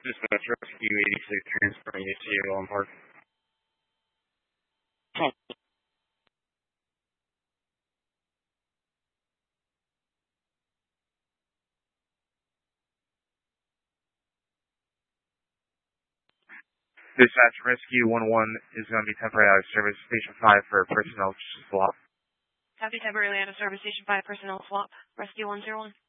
Dispatch Rescue 86 transferring you to Allen Park. Dispatch Rescue 11 is going to be temporarily out of service. Station 5 for personnel swap. Copy, temporarily out of service. Station 5 personnel swap. Rescue 101.